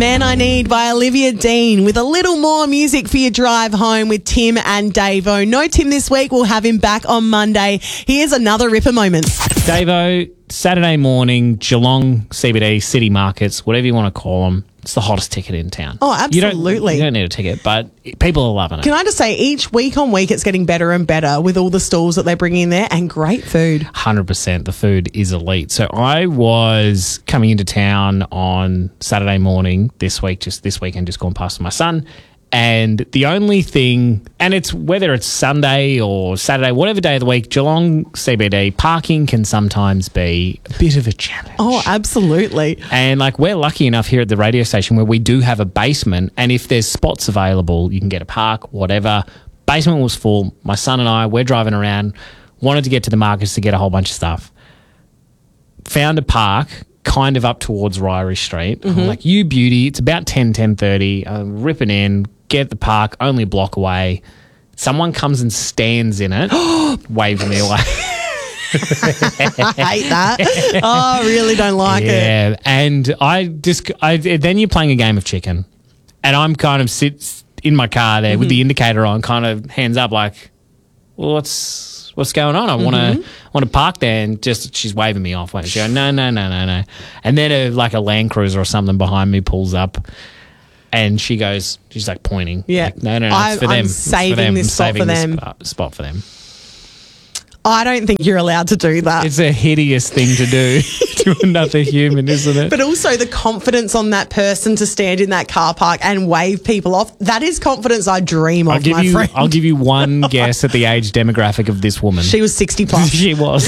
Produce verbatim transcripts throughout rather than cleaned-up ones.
Man I Need by Olivia Dean with a little more music for your drive home with Tim and Davo. No Tim this week. We'll have him back on Monday. Here's another Ripper moment. Davo, Saturday morning, Geelong C B D, City Markets, whatever you want to call them. It's the hottest ticket in town. Oh, absolutely. You don't, you don't need a ticket, but people are loving it. Can I just say, each week on week, it's getting better and better with all the stalls that they bring in there and great food. one hundred percent. The food is elite. So I was coming into town on Saturday morning this week, just this weekend, just gone past with my son. And the only thing, and it's whether it's Sunday or Saturday, whatever day of the week, Geelong C B D, parking can sometimes be a bit of a challenge. Oh, absolutely. And like we're lucky enough here at the radio station where we do have a basement, and if there's spots available, you can get a park, whatever. Basement was full. My son and I, we're driving around, wanted to get to the markets to get a whole bunch of stuff. Found a park kind of up towards Ryrie Street. Mm-hmm. I'm like, you beauty. It's about ten, ten thirty. I'm ripping in, get the park, only a block away. Someone comes and stands in it, waves me away. I hate that. Oh, I really don't like yeah, it. Yeah, and I just, I, then you're playing a game of chicken. And I'm kind of sit in my car there mm-hmm. with the indicator on, kind of hands up like, well, what's what's going on? I want to mm-hmm. want to park there, and just she's waving me off. She goes, no, no, no, no, no. And then a, like a Land Cruiser or something behind me pulls up. And she goes, she's like pointing. Yeah. Like, no, no, no, I, it's for I'm them. saving it's for them. this I'm spot saving for them. This spot, spot for them. I don't think you're allowed to do that. It's a hideous thing to do to another human, isn't it? But also the confidence on that person to stand in that car park and wave people off, that is confidence I dream of, I'll give my you, friend. I'll give you one guess at the age demographic of this woman. She was sixty plus. She was.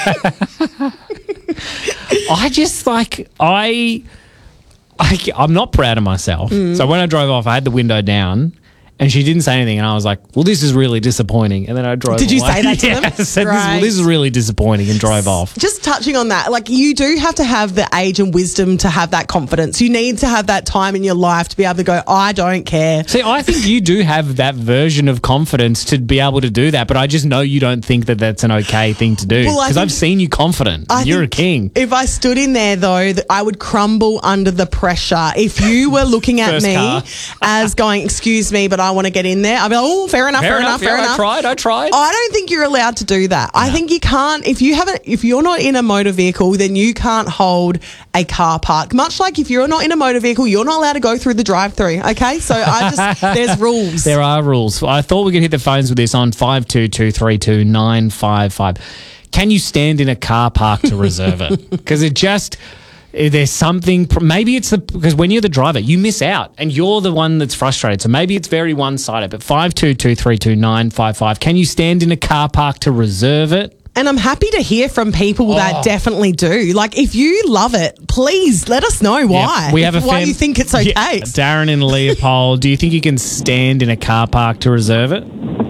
I just like, I... I, I'm not proud of myself. Mm. So when I drove off, I had the window down and she didn't say anything. And I was like, well, this is really disappointing. And then I drove Did you away. say that to yeah, them? I said, right. this, well, this is really disappointing, and drive off. Just touching on that, like you do have to have the age and wisdom to have that confidence. You need to have that time in your life to be able to go, I don't care. See, I think you do have that version of confidence to be able to do that, but I just know you don't think that that's an okay thing to do. Because well, I've seen you confident. I You're a king. If I stood in there, though, I would crumble under the pressure. If you were looking at me car. as going, excuse me, but I want to get in there, I'd be like, oh, fair enough, fair, fair enough, fair yeah, enough. I tried, I tried. I don't think you're allowed to do that. No. I think you can't, if you haven't, if you're not in a motor vehicle, then you can't hold a car park. Much like if you're not in a motor vehicle, you're not allowed to go through the drive-through, okay? So I just, there's rules. There are rules. I thought we could hit the phones with this on five two two three two nine five five. Can you stand in a car park to reserve it? Because it just... There's something, maybe it's the, because when you're the driver, you miss out and you're the one that's frustrated. So maybe it's very one-sided, but five two two three two nine five five. Can you stand in a car park to reserve it? And I'm happy to hear from people oh. that definitely do. Like, if you love it, please let us know why. Yeah, we have a why fam- you think it's okay. Yeah, Darren in Leopold, do you think you can stand in a car park to reserve it?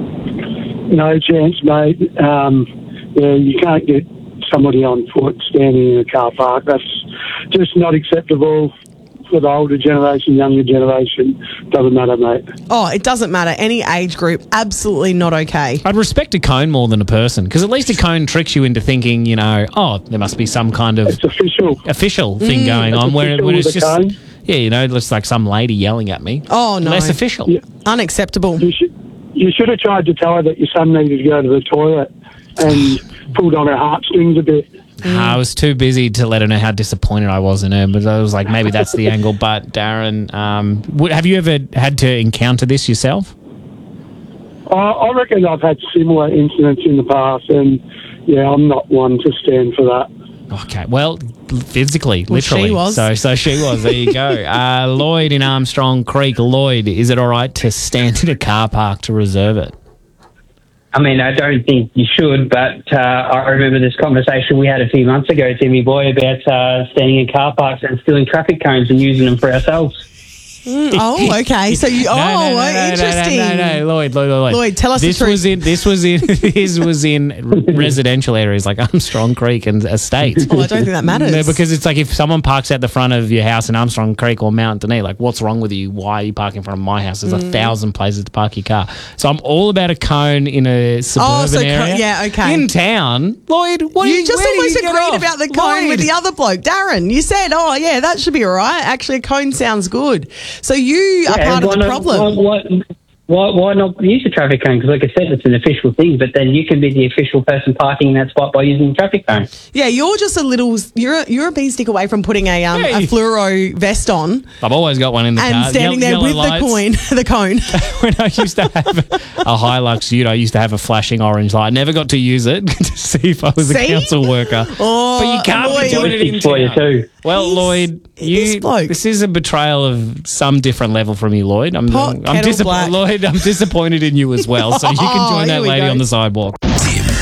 No chance, mate. Um, yeah, you can't get somebody on foot standing in a car park. That's just not acceptable for the older generation, younger generation. Doesn't matter, mate. Oh, it doesn't matter. Any age group, absolutely not okay. I'd respect a cone more than a person, because at least a cone tricks you into thinking, you know, oh, there must be some kind of... It's official. Official thing mm, going it's on where, where it's just... Cone. Yeah, you know, it looks like some lady yelling at me. Oh, no. Less official. Yeah. Unacceptable. You should, you should have tried to tell her that your son needed to go to the toilet and pulled on her heartstrings a bit. Mm. I was too busy to let her know how disappointed I was in her, but I was like, maybe that's the angle. But Darren, um, w- have you ever had to encounter this yourself? I, I reckon I've had similar incidents in the past, and yeah, I'm not one to stand for that. Okay, well, physically, well, literally. She was. So, so she was. There you go. Uh, Lloyd in Armstrong Creek. Lloyd, is it all right to stand in a car park to reserve it? I mean, I don't think you should, but uh, I remember this conversation we had a few months ago, Timmy Boy, about uh, standing in car parks and stealing traffic cones and using them for ourselves. Mm, oh, okay. So you. Oh, No, no, no, no, interesting. No, no, no, no, Lloyd, Lloyd, Lloyd. Lloyd, tell us the this truth. Was in, this was in. This was in residential areas like Armstrong Creek and estates. Oh, I don't think that matters. No, because it's like if someone parks at the front of your house in Armstrong Creek or Mount Denee, like what's wrong with you? Why are you parking in front of my house? There's Mm. a thousand places to park your car. So I'm all about a cone in a suburban Oh, so co- area. yeah, okay. In town, Lloyd. What You do you, just where do almost you get agreed off? about the cone with Lloyd. the other bloke, Darren. You said, "Oh, yeah, that should be all right." Actually, a cone sounds good. So you are Yeah, part of why the not- problem. Why, why, why, why not use a traffic cone? Because, like I said, it's an official thing. But then you can be the official person parking in that spot by using the traffic cone. Yeah, you're just a little. You're a, you're a bee stick away from putting a um, a Hey. fluoro vest on I've always got one in the and car. standing Yellow- there yellow with the lights. coin, the cone. When I used to have a Hilux Ute, I used to have a flashing orange light. I never got to use it to see if I was See? a council worker. Oh, but you can't Lloyd. be doing it in For you town. too. Well, He's- Lloyd, this you, bloke. this is a betrayal of some different level from you, Lloyd. I'm, Pot, I'm kettle disappointed, black. Lloyd. I'm disappointed in you as well. So you can Oh, join here that we lady go. on the sidewalk. Tip